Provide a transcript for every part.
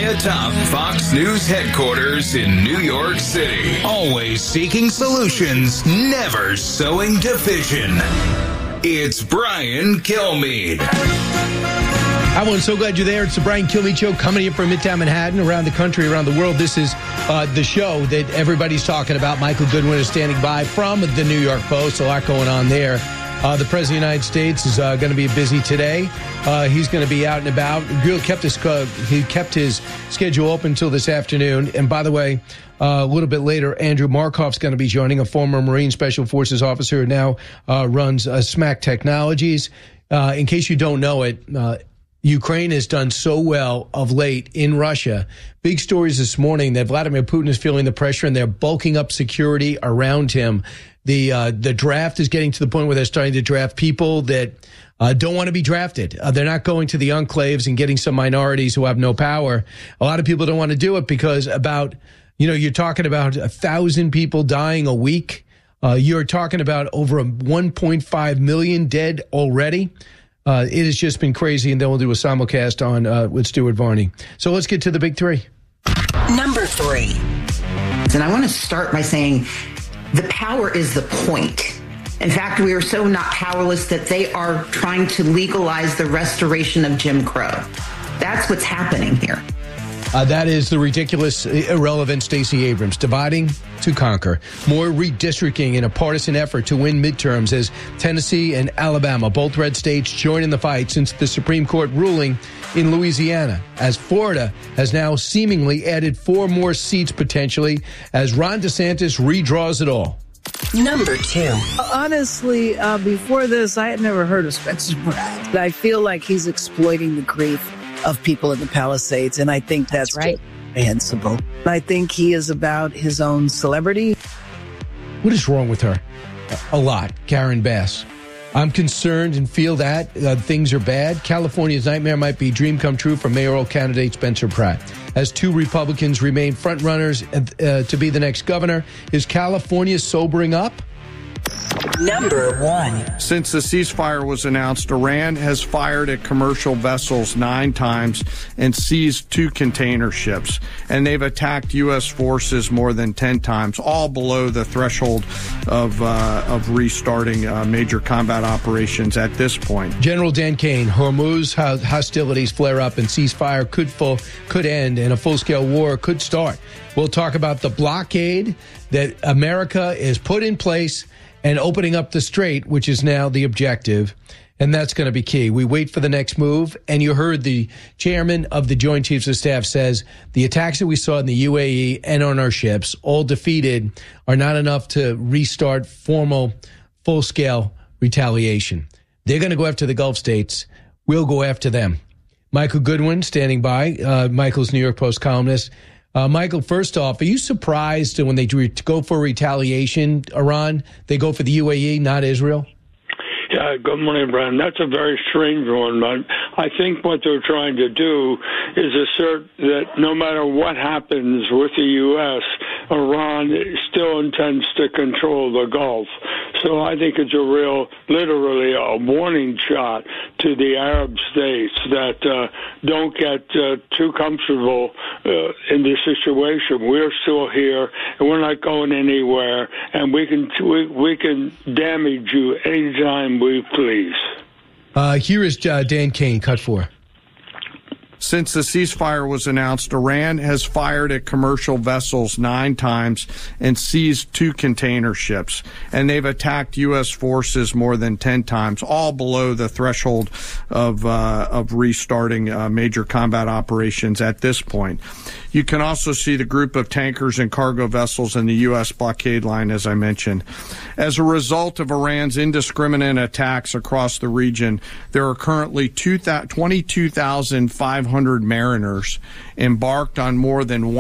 atop Fox News headquarters in New York City. Always seeking solutions, never sowing division. It's Brian Kilmeade. Everyone, so glad you're there. It's the Brian Kilmeade Show coming here from Midtown Manhattan, around the country, around the world. This is the show that everybody's talking about. Michael Goodwin is standing by from the New York Post. A lot going on there. The President of the United States is going to be busy today. He's going to be out and about. He kept his schedule open until this afternoon. And by the way, a little bit later, Andrew Markoff's going to be joining, a former Marine Special Forces officer who now runs SMAC Technologies. In case you don't know it, Ukraine has done so well of late in Russia. Big stories this morning that Vladimir Putin is feeling the pressure and they're bulking up security around him. The draft is getting to the point where they're starting to draft people that don't want to be drafted. They're not going to the enclaves and getting some minorities who have no power. A lot of people don't want to do it because you're talking about 1,000 people dying a week. You're talking about over 1.5 million dead already. It has just been crazy, and then we'll do a simulcast on with Stuart Varney. So let's get to the big three. Number 3. And I want to start by saying the power is the point. In fact, we are so not powerless that they are trying to legalize the restoration of Jim Crow. That's what's happening here. That is the ridiculous, irrelevant Stacey Abrams. Dividing to conquer. More redistricting in a partisan effort to win midterms as Tennessee and Alabama, both red states, join in the fight since the Supreme Court ruling in Louisiana, as Florida has now seemingly added 4 more seats potentially as Ron DeSantis redraws it all. Number 2. Honestly, before this, I had never heard of Spencer Pratt. I feel like he's exploiting the grief of people in the Palisades, and I think that's right. Reprehensible. I think he is about his own celebrity. What is wrong with her? A lot. Karen Bass. I'm concerned and feel that things are bad. California's nightmare might be a dream come true for mayoral candidate Spencer Pratt. As 2 Republicans remain frontrunners to be the next governor, is California sobering up? Number 1. Since the ceasefire was announced, Iran has fired at commercial vessels 9 times and seized 2 container ships. And they've attacked U.S. forces more than 10 times, all below the threshold of restarting major combat operations at this point. General Dan Kane, Hormuz hostilities flare up and ceasefire could end and a full-scale war could start. We'll talk about the blockade that America is put in place and opening up the strait, which is now the objective, and that's going to be key. We wait for the next move, and you heard the chairman of the Joint Chiefs of Staff says the attacks that we saw in the UAE and on our ships, all defeated, are not enough to restart formal, full-scale retaliation. They're going to go after the Gulf states. We'll go after them. Michael Goodwin standing by, Michael's New York Post columnist. Michael, first off, are you surprised when they go for retaliation, Iran, they go for the UAE, not Israel? Yeah, good morning, Brian. That's a very strange one, but I think what they're trying to do is assert that no matter what happens with the U.S., Iran still intends to control the Gulf. So I think it's literally a warning shot to the Arab states that don't get too comfortable in this situation. We're still here, and we're not going anywhere, and we can damage you anytime we please. Here is Dan Kane, cut 4. Since the ceasefire was announced, Iran has fired at commercial vessels 9 times and seized 2 container ships. And they've attacked U.S. forces more than 10 times, all below the threshold of restarting major combat operations at this point. You can also see the group of tankers and cargo vessels in the U.S. blockade line, as I mentioned. As a result of Iran's indiscriminate attacks across the region, there are currently 22,500 mariners embarked on more than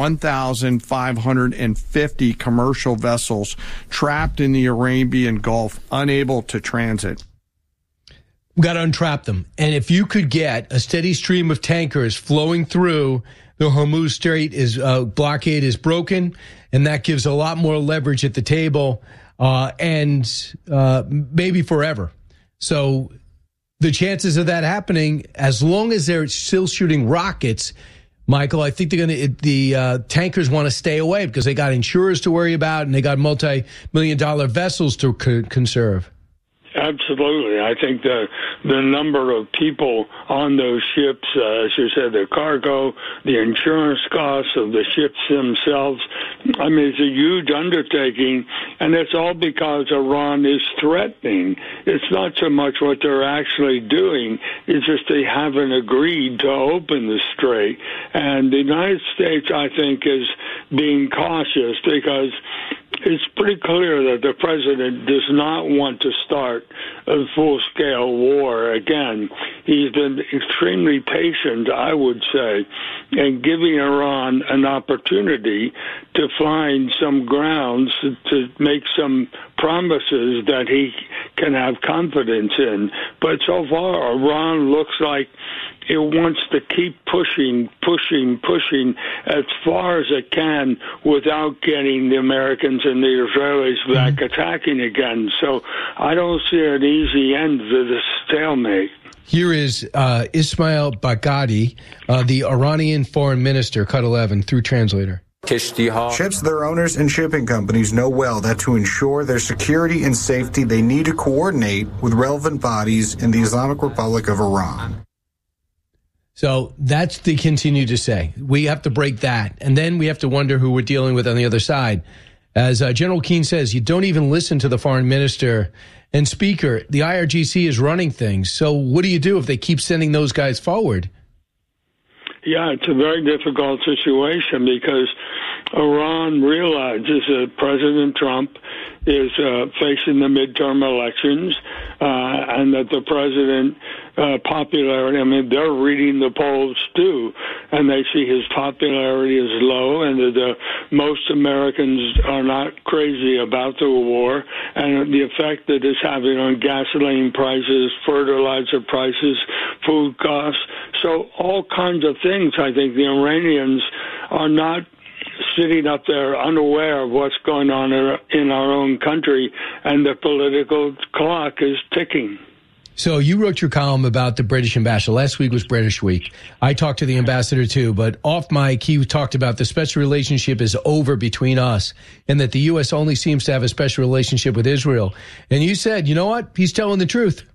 1,550 commercial vessels trapped in the Arabian Gulf, unable to transit. We've got to untrap them. And if you could get a steady stream of tankers flowing through the Hormuz Strait, blockade is broken, and that gives a lot more leverage at the table, and maybe forever. So the chances of that happening, as long as they're still shooting rockets, Michael, I think the tankers want to stay away because they got insurers to worry about and they got multi-million-dollar vessels to conserve. Absolutely. I think the number of people on those ships, as you said, the cargo, the insurance costs of the ships themselves, I mean, it's a huge undertaking, and it's all because Iran is threatening. It's not so much what they're actually doing, it's just they haven't agreed to open the strait. And the United States, I think, is being cautious because it's pretty clear that the president does not want to start a full-scale war again. He's been extremely patient, I would say, in giving Iran an opportunity to find some grounds to make some promises that he can have confidence in. But so far, Iran looks like it wants to keep pushing as far as it can without getting the Americans and the Israelis back attacking again. So I don't see an easy end to this stalemate. Here is Ismail Baghdadi, the Iranian foreign minister, Cut 11, through translator. Ships, their owners, and shipping companies know well that to ensure their security and safety, they need to coordinate with relevant bodies in the Islamic Republic of Iran. So that's they continue to say. We have to break that. And then we have to wonder who we're dealing with on the other side. As General Keane says, you don't even listen to the foreign minister and speaker. The IRGC is running things. So what do you do if they keep sending those guys forward? Yeah, it's a very difficult situation because Iran realizes that President Trump is facing the midterm elections and that the president popularity, I mean, they're reading the polls too, and they see his popularity is low and that most Americans are not crazy about the war and the effect that it's having on gasoline prices, fertilizer prices, food costs. So all kinds of things. I think the Iranians are not sitting up there unaware of what's going on in our own country, and the political clock is ticking. So you wrote your column about the British ambassador. Last week was British Week. I talked to the ambassador too, but off mic, he talked about the special relationship is over between us and that the U.S. only seems to have a special relationship with Israel. And you said, you know what? He's telling the truth.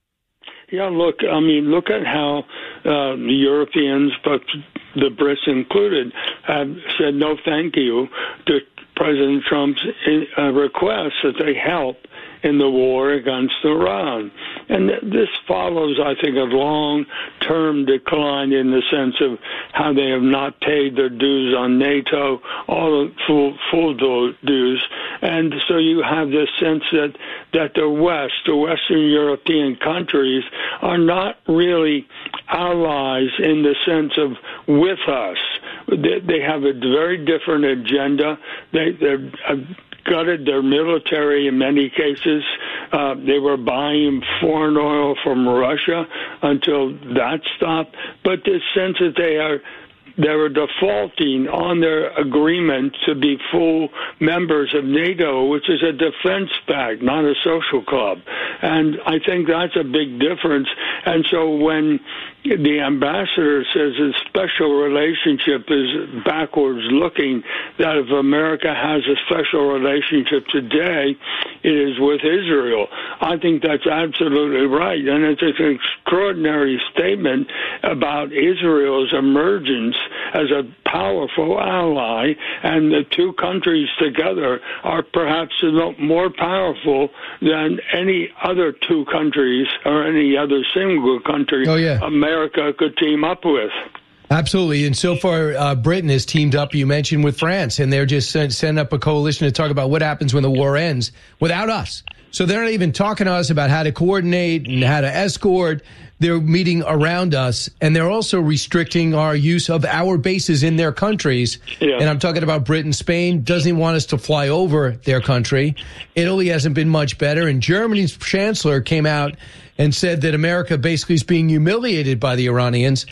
Yeah, look at how the Europeans, but the Brits included, have said no thank you to President Trump's request that they help in the war against Iran. And this follows, I think, a long-term decline in the sense of how they have not paid their dues on NATO, all the full dues. And so you have this sense that the Western European countries, are not really allies in the sense of with us. They have a very different agenda. They're gutted their military in many cases. They were buying foreign oil from Russia until that stopped. But this sense that they were defaulting on their agreement to be full members of NATO, which is a defense pact, not a social club. And I think that's a big difference. And so when the ambassador says his special relationship is backwards looking, that if America has a special relationship today, it is with Israel. I think that's absolutely right. And it's an extraordinary statement about Israel's emergence as a powerful ally, and the two countries together are perhaps more powerful than any other two countries or any other single country America could team up with. Absolutely. And so far, Britain has teamed up, you mentioned, with France, and they're just setting up a coalition to talk about what happens when the war ends without us. So they're not even talking to us about how to coordinate and how to escort. They're meeting around us, and they're also restricting our use of our bases in their countries. Yeah. And I'm talking about Britain. Spain doesn't want us to fly over their country. Italy hasn't been much better. And Germany's chancellor came out and said that America basically is being humiliated by the Iranians,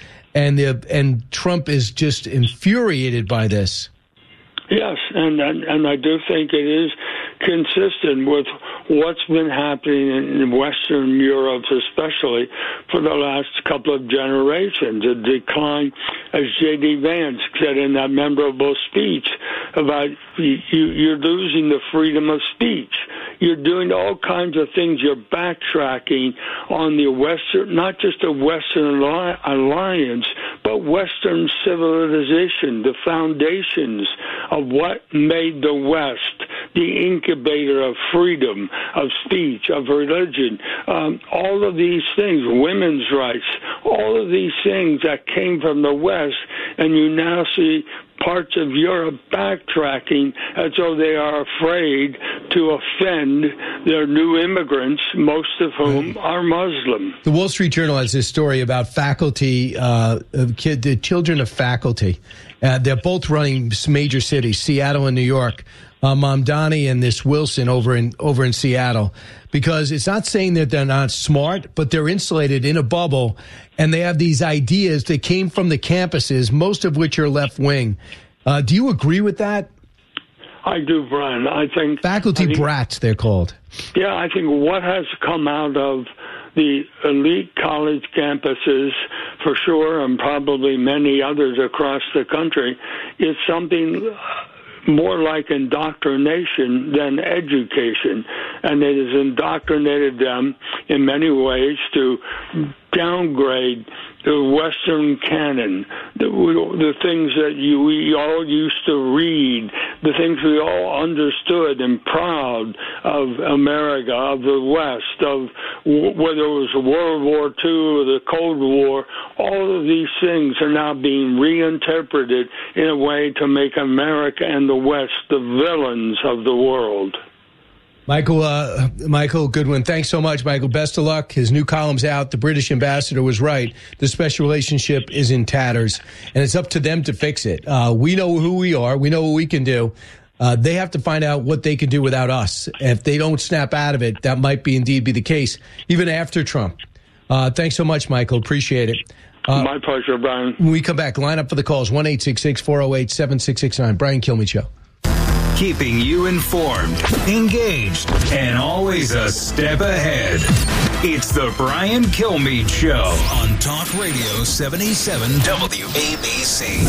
and Trump is just infuriated by this. Yes, and I do think it is consistent with what's been happening in Western Europe, especially for the last couple of generations. A decline, as J.D. Vance said in that memorable speech, about you're losing the freedom of speech. You're doing all kinds of things. You're backtracking on the Western, not just the Western alliance, but Western civilization, the foundations of what made the West the incubator of freedom, of speech, of religion, all of these things, women's rights, all of these things that came from the West, and you now see parts of Europe backtracking as though they are afraid to offend their new immigrants, most of whom are Muslim. The Wall Street Journal has this story about faculty, the children of faculty. They're both running major cities, Seattle and New York. Mamdani and this Wilson over in Seattle, because it's not saying that they're not smart, but they're insulated in a bubble, and they have these ideas that came from the campuses, most of which are left wing. Do you agree with that? I do, Brian. I think faculty brats, they're called. Yeah, I think what has come out of the elite college campuses, for sure, and probably many others across the country, is something more like indoctrination than education. And it has indoctrinated them in many ways to downgrade the Western canon, the things that we all used to read, the things we all understood and proud of America, of the West, of whether it was World War II or the Cold War. All of these things are now being reinterpreted in a way to make America and the West the villains of the world. Michael Goodwin, thanks so much, Michael. Best of luck. His new column's out. The British ambassador was right. The special relationship is in tatters, and it's up to them to fix it. We know who we are. We know what we can do. They have to find out what they can do without us. If they don't snap out of it, that might indeed be the case, even after Trump. Thanks so much, Michael. Appreciate it. My pleasure, Brian. When we come back, line up for the calls, 1-866-408-7669. Brian Kilmeade Show. Keeping you informed, engaged, and always a step ahead. It's the Brian Kilmeade Show on Talk Radio 77 WABC.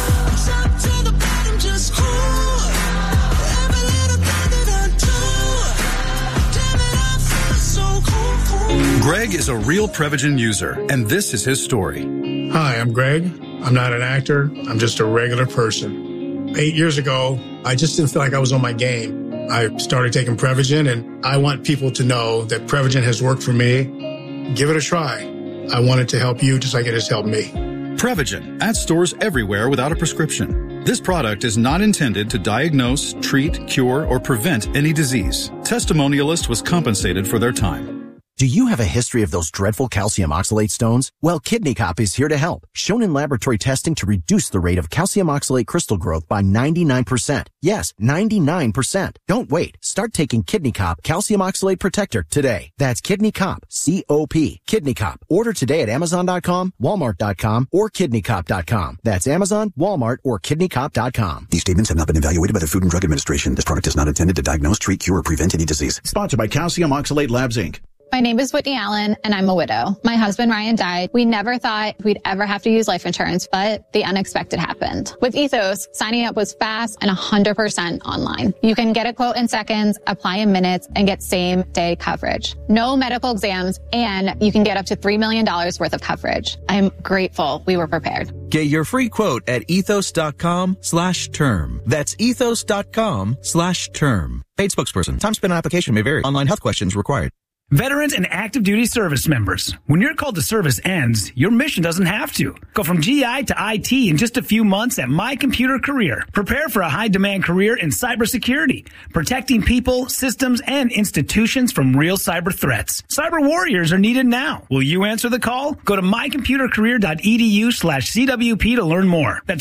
Greg is a real Prevagen user, and this is his story. Hi, I'm Greg. I'm not an actor. I'm just a regular person. 8 years ago, I just didn't feel like I was on my game. I started taking Prevagen, and I want people to know that Prevagen has worked for me. Give it a try. I want it to help you just like it has helped me. Prevagen, at stores everywhere without a prescription. This product is not intended to diagnose, treat, cure, or prevent any disease. Testimonialist was compensated for their time. Do you have a history of those dreadful calcium oxalate stones? Well, Kidney Cop is here to help. Shown in laboratory testing to reduce the rate of calcium oxalate crystal growth by 99%. Yes, 99%. Don't wait. Start taking Kidney Cop Calcium Oxalate Protector today. That's Kidney Cop, C-O-P. Kidney Cop. Order today at Amazon.com, Walmart.com, or KidneyCop.com. That's Amazon, Walmart, or KidneyCop.com. These statements have not been evaluated by the Food and Drug Administration. This product is not intended to diagnose, treat, cure, or prevent any disease. Sponsored by Calcium Oxalate Labs, Inc. My name is Whitney Allen, and I'm a widow. My husband, Ryan, died. We never thought we'd ever have to use life insurance, but the unexpected happened. With Ethos, signing up was fast and 100% online. You can get a quote in seconds, apply in minutes, and get same-day coverage. No medical exams, and you can get up to $3 million worth of coverage. I'm grateful we were prepared. Get your free quote at ethos.com/term. That's ethos.com/term. Paid spokesperson. Time spent on application may vary. Online health questions required. Veterans and active duty service members, when your call to service ends, your mission doesn't have to. Go from GI to IT in just a few months at My Computer Career. Prepare for a high-demand career in cybersecurity, protecting people, systems, and institutions from real cyber threats. Cyber warriors are needed now. Will you answer the call? Go to mycomputercareer.edu/CWP to learn more. That's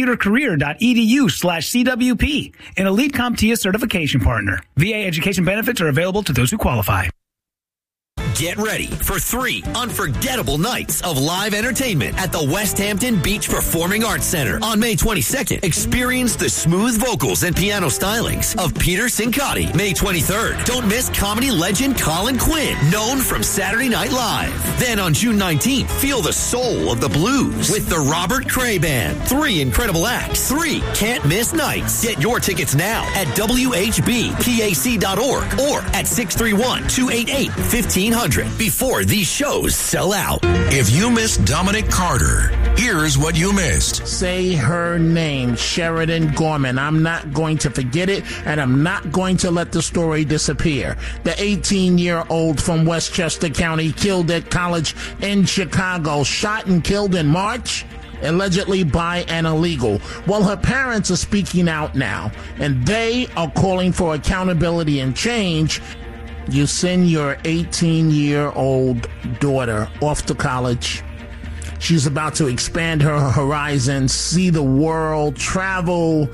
mycomputercareer.edu/CWP, an elite CompTIA certification partner. VA education benefits are available to those who qualify. Get ready for 3 unforgettable nights of live entertainment at the West Hampton Beach Performing Arts Center on May 22nd. Experience the smooth vocals and piano stylings of Peter Cincotti. May 23rd, don't miss comedy legend Colin Quinn, known from Saturday Night Live. Then on June 19th, feel the soul of the blues with the Robert Cray Band. 3 incredible acts, 3 can't-miss nights. Get your tickets now at WHBPAC.org or at 631-288-1500 before these shows sell out. If you missed Dominic Carter, here's what you missed. Say her name, Sheridan Gorman. I'm not going to forget it, and I'm not going to let the story disappear. The 18-year-old from Westchester County killed at college in Chicago, shot and killed in March, allegedly by an illegal. Well, her parents are speaking out now, and they are calling for accountability and change. You send your 18-year-old daughter off to college. She's about to expand her horizons, see the world, travel,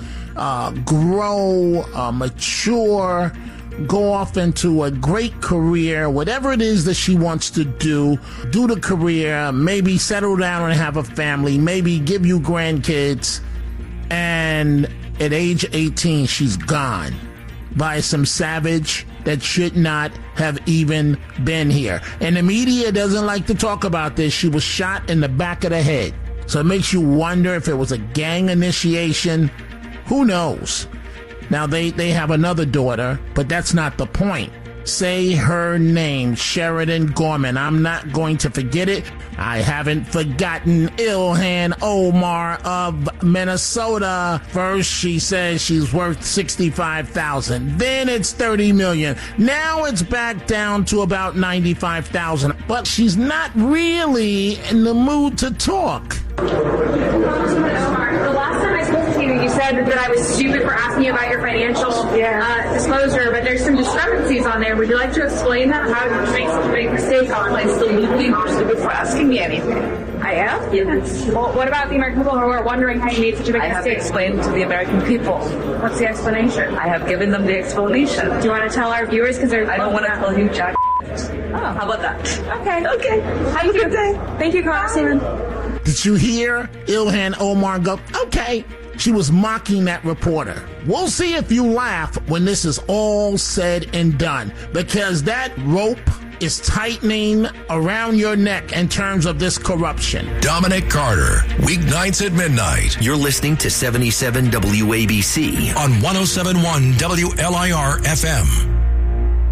grow, mature, go off into a great career, whatever it is that she wants to do the career, maybe settle down and have a family, maybe give you grandkids. And at age 18, she's gone by some savage that should not have even been here. And the media doesn't like to talk about this. She was shot in the back of the head. So it makes you wonder if it was a gang initiation. Who knows? Now, they have another daughter, but that's not the point. Say her name, Sheridan Gorman. I'm not going to forget it. I haven't forgotten Ilhan Omar of Minnesota. First, she says she's worth $65,000. Then it's $30 million. Now it's back down to about $95,000. But she's not really in the mood to talk. The last time I spoke to you, you said that I was stupid for asking you about your financial disclosure, but there's some discrepancies on there. Would you like to explain that? How did you make such a big mistake on it? Absolutely, you're stupid for asking me anything. I am? Yes. Well, what about the American people who are wondering how you made such a big mistake? I have explained to the American people. What's the explanation? I have given them the explanation. Do you want to tell our viewers? Because I don't want to tell you jack. Oh. How about that? Okay. Have a good day. Thank you, Congresswoman. Did you hear Ilhan Omar go, okay? She was mocking that reporter. We'll see if you laugh when this is all said and done, because that rope is tightening around your neck in terms of this corruption. Dominic Carter, weeknights at midnight. You're listening to 77 WABC on 107.1 WLIR FM.